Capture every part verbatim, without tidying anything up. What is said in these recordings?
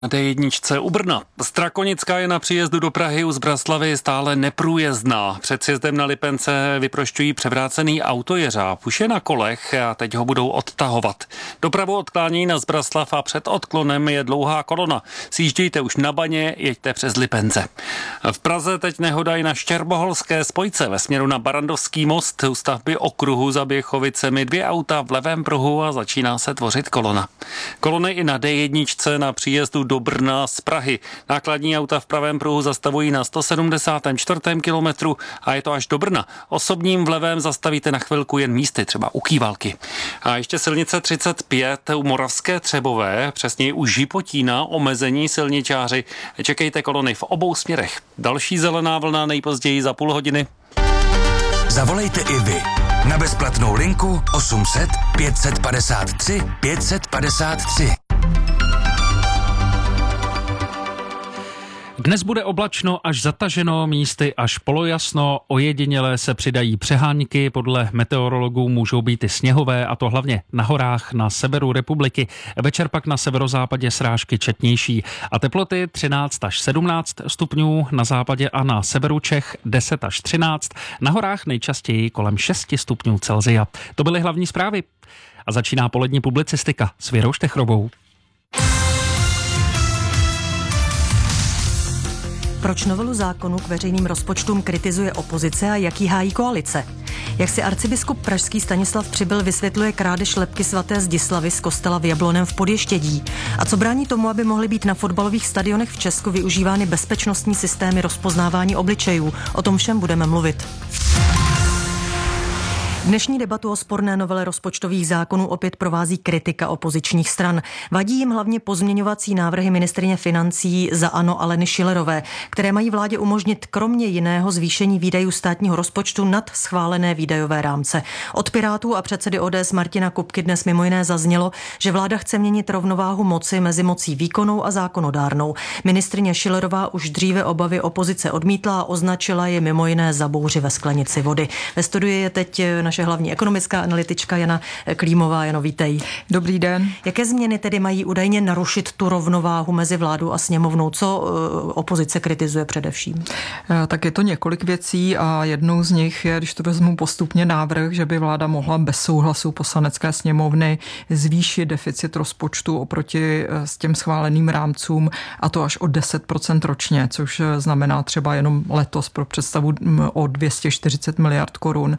Na dé jedna u Brna. Strakonická je na příjezdu do Prahy u Zbraslavy stále neprůjezdná. Před sjezdem na Lipence vyprošťují převrácený autojeřáb. Už je na kolech a teď ho budou odtahovat. Dopravu odklání na Zbraslav a před odklonem je dlouhá kolona. Sjíždějte už na Baně, jeďte přes Lipence. V Praze teď nehoda i na Štěrboholské spojce ve směru na Barandovský most. U stavby okruhu za Běchovicemi dvě auta v levém pruhu a začíná se tvořit kolona. Kolony i na dé jedna na příjezdu do Brna z Prahy. Nákladní auta v pravém pruhu zastavují na sto sedmdesátém čtvrtém kilometru a je to až do Brna. Osobním v levém zastavíte na chvilku jen místy, třeba u Kývalky. A ještě silnice třicet pět u Moravské Třebové, přesněji u Žipotína, omezení silničáři. Čekejte kolony v obou směrech. Další zelená vlna nejpozději za půl hodiny. Zavolejte i vy na bezplatnou linku osm set pět set padesát tři pět set padesát tři. Dnes bude oblačno až zataženo, místy až polojasno, ojedinělé se přidají přehánky, podle meteorologů můžou být i sněhové, a to hlavně na horách na severu republiky. Večer pak na severozápadě srážky četnější a teploty třináct až sedmnáct stupňů, na západě a na severu Čech deset až třináct, na horách nejčastěji kolem šest stupňů Celsia. To byly hlavní zprávy. A začíná polední publicistika s Věrou Štechrovou. Proč novelu zákonu k veřejným rozpočtům kritizuje opozice a jaký hájí koalice? Jak si arcibiskup pražský Stanislav Přibyl vysvětluje krádež lebky svaté Zdislavy z kostela v Jablonném v Podještědí? A co brání tomu, aby mohly být na fotbalových stadionech v Česku využívány bezpečnostní systémy rozpoznávání obličejů? O tom všem budeme mluvit. Dnešní debatu o sporné novele rozpočtových zákonů opět provází kritika opozičních stran. Vadí jim hlavně pozměňovací návrhy ministryně financí za ANO Aleny Schillerové, které mají vládě umožnit kromě jiného zvýšení výdajů státního rozpočtu nad schválené výdajové rámce. Od Pirátů a předsedy O D S Martina Kupky dnes mimo jiné zaznělo, že vláda chce měnit rovnováhu moci mezi mocí výkonnou a zákonodárnou. Ministryně Schillerová už dříve obavy opozice odmítla a označila je mimo jiné za bouři ve sklenici vody. Ve studiu je teď naše hlavní ekonomická analytička Jana Klímová. Jano, vítej. Dobrý den. Jaké změny tedy mají údajně narušit tu rovnováhu mezi vládou a sněmovnou? Co opozice kritizuje především? Tak je to několik věcí a jednou z nich je, když to vezmu postupně, návrh, že by vláda mohla bez souhlasu poslanecké sněmovny zvýšit deficit rozpočtu oproti s těm schváleným rámcům, a to až o deset procent ročně, což znamená třeba jenom letos pro představu o dvě stě čtyřicet miliard korun.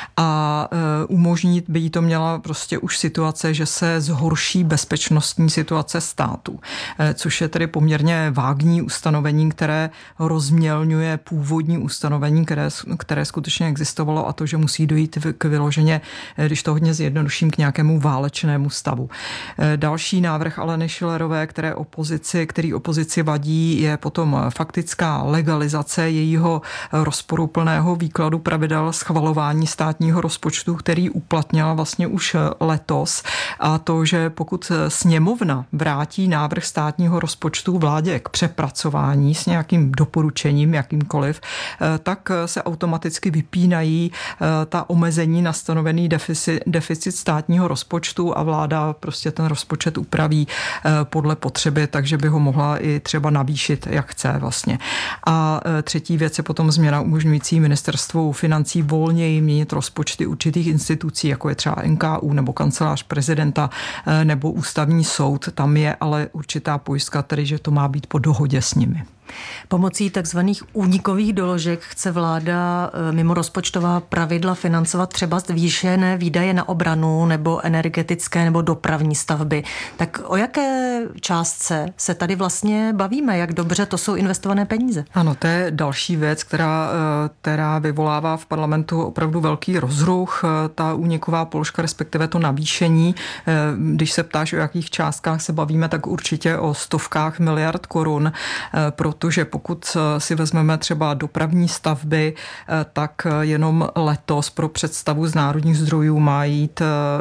A umožnit by jí to měla prostě už situace, že se zhorší bezpečnostní situace státu, což je tedy poměrně vágní ustanovení, které rozmělňuje původní ustanovení, které, které skutečně existovalo, a to, že musí dojít k vyloženě, když to hodně zjednoduším, k nějakému válečnému stavu. Další návrh Aleny Schillerové, které opozici, který opozici vadí, je potom faktická legalizace jejího rozporuplného výkladu pravidel schvalování státního rozpočtu, který uplatnila vlastně už letos, a to, že pokud sněmovna vrátí návrh státního rozpočtu vládě k přepracování s nějakým doporučením, jakýmkoliv, tak se automaticky vypínají ta omezení na stanovený deficit, deficit státního rozpočtu a vláda prostě ten rozpočet upraví podle potřeby, takže by ho mohla i třeba navýšit, jak chce vlastně. A třetí věc je potom změna umožňující ministerstvu financí volněji měnit rozpočty určitých institucí, jako je třeba N K U nebo kancelář prezidenta nebo ústavní soud. Tam je ale určitá pojistka, tedy že to má být po dohodě s nimi. Pomocí takzvaných únikových doložek chce vláda mimo rozpočtová pravidla financovat třeba zvýšené výdaje na obranu nebo energetické nebo dopravní stavby. Tak o jaké částce se tady vlastně bavíme? Jak dobře to jsou investované peníze? Ano, to je další věc, která, která vyvolává v parlamentu opravdu velký rozruch. Ta úniková položka, respektive to navýšení. Když se ptáš, o jakých částkách se bavíme, tak určitě o stovkách miliard korun, protože pokud si vezmeme třeba dopravní stavby, tak jenom letos pro představu z národních zdrojů má jít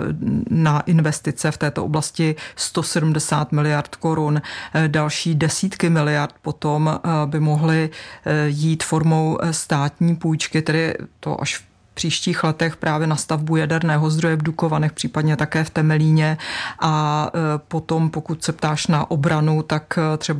na investice v této oblasti sto sedmdesát miliard korun. Další desítky miliard potom by mohly jít formou státní půjčky, tedy to až příštích letech právě na stavbu jaderného zdroje v Dukovanech, případně také v Temelíně a potom, pokud se ptáš na obranu, tak třeba